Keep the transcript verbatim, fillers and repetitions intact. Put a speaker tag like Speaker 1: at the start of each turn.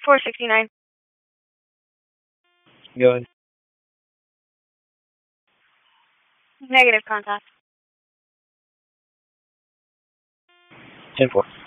Speaker 1: four sixty-nine.
Speaker 2: Go ahead.
Speaker 1: Negative contact.
Speaker 2: ten four.